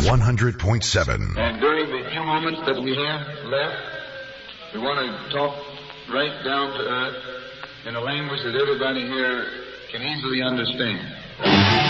100.7. And during the few moments that we have left, we want to talk right down to earth in a language that everybody here can easily understand.